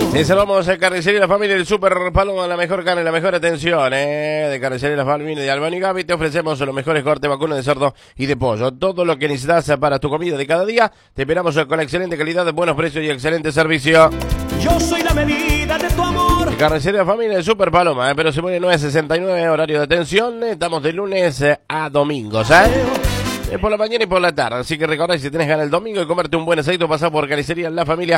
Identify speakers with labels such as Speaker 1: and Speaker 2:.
Speaker 1: Y saludamos a Carnicería La Familia del Super Paloma, la mejor carne, la mejor atención, de Carnicería La Familia de Albano y Gaby. Te ofrecemos los mejores cortes vacunos de cerdo y de pollo. Todo lo que necesitas para tu comida de cada día. Te esperamos con excelente calidad, buenos precios y excelente servicio.
Speaker 2: Yo soy la medida de tu amor.
Speaker 1: Carnicería La Familia del Super Paloma, pero se pone 9:69, horario de atención. Estamos de lunes a domingo, ¿sabes? Por la mañana y por la tarde. Así que recordá, si tenés ganas el domingo de comerte un buen aceite, pasá por Carnicería La Familia